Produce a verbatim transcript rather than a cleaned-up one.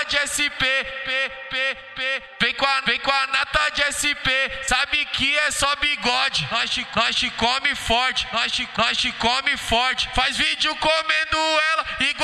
de S P, P, P, P. Vem com a, vem com a nata de S P, sabe que é só bigode. Nós te, nós te come forte, nós te, nós te come forte. Faz vídeo comendo ela igual